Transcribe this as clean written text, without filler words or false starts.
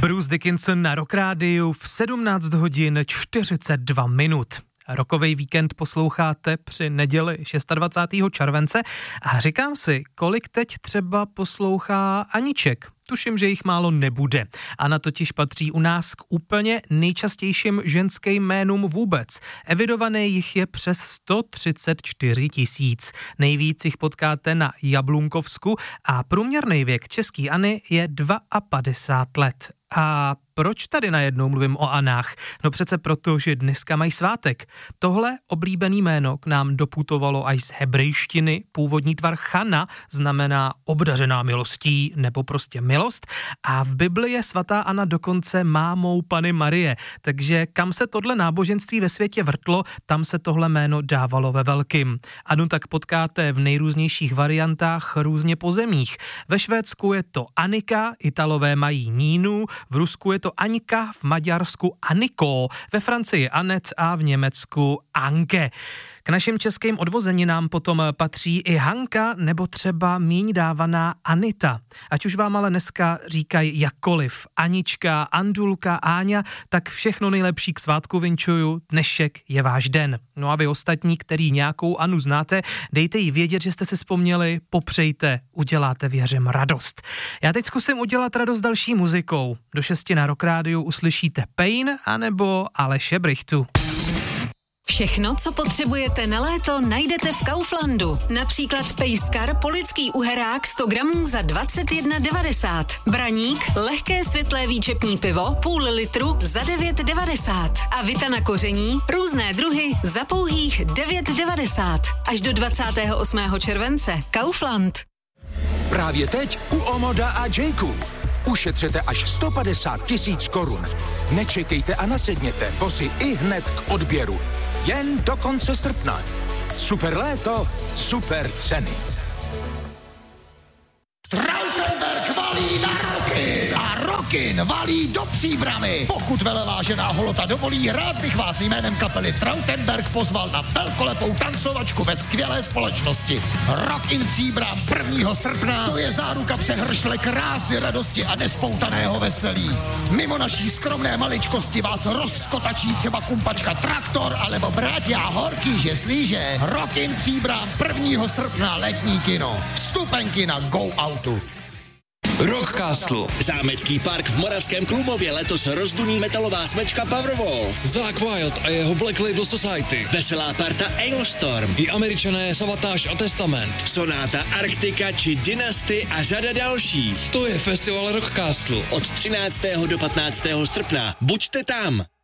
Bruce Dickinson na Rock Rádiu v 17 hodin 42 minut. Rokovej víkend posloucháte při neděli 26. července a říkám si, kolik teď třeba poslouchá Aniček. Tuším, že jich málo nebude. Anna totiž patří u nás k úplně nejčastějším ženským jménům vůbec. Evidované jich je přes 134 000. Nejvíc jich potkáte na Jablunkovsku a průměrný věk český Anny je 52 let. A proč tady najednou mluvím o Anách? No přece proto, že dneska mají svátek. Tohle oblíbený jméno k nám doputovalo až z hebrejštiny. Původní tvar Chana znamená obdařená milostí nebo prostě milost. A v Bibli je svatá Anna dokonce mámou Panny Marie. Takže kam se tohle náboženství ve světě vrtlo, tam se tohle jméno dávalo ve velkým. Anu tak potkáte v nejrůznějších variantách různě po zemích. Ve Švédsku je to Anika, Italové mají Nínu, v Rusku je to Aňka, v Maďarsku Aniko, ve Francii Anet a v Německu Anke. K našim českým odvozeninám potom patří i Hanka nebo třeba míň dávaná Anita. Ať už vám ale dneska říkají jakkoliv, Anička, Andulka, Áňa, tak všechno nejlepší k svátku vinčuju, dnešek je váš den. No a vy ostatní, který nějakou Anu znáte, dejte jí vědět, že jste si vzpomněli, popřejte, uděláte věřem radost. Já teď zkusím udělat radost další muzikou. Do 6 na Rock Rádiu uslyšíte Pain anebo Aleše Brychtu. Všechno, co potřebujete na léto, najdete v Kauflandu. Například pejskar polický uherák 100 gramů za 21,90. Braník, lehké světlé výčepní pivo, půl litru za 9,90. A vita na koření, různé druhy za pouhých 9,90. Až do 28. července. Kaufland. Právě teď u Omoda a Jayku. Ušetřete až 150 000 korun. Nečekejte a nasedněte, vozy i hned k odběru. Jen do konce srpna. Super léto, super ceny. Trautenberg valí na Rockin a Rockin valí do Příbrami. Pokud velevážená holota dovolí, rád bych vás jménem kapely Trautenberg pozval na velkolepou tancovačku ve skvělé společnosti. Rockin Příbram 1. srpna, to je záruka přehršle krásy, radosti a nespoutaného veselí. Mimo naší skromné maličkosti vás rozkotačí třeba kumpačka Traktor alebo bratia Horký slíže. Rockin Příbram 1. srpna, letní kino. Vstupenky na Go Outu. Rockcastle. Zámecký park v Moravském Klumově letos rozduní metalová smečka Powerwolf. Zakk Wylde a jeho Black Label Society. Veselá parta Ailstorm. I Američané Savatage a Testament. Sonáta Arktika či Dynasty a řada dalších. To je festival Rockcastle. Od 13. do 15. srpna. Buďte tam.